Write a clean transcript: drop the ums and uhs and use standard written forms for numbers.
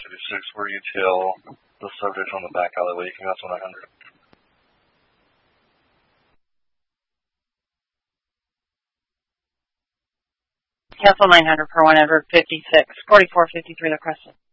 where you tail the subject on the back alleyway. You can cancel 900. Cancel 900 for 156. 4453 the Crescent.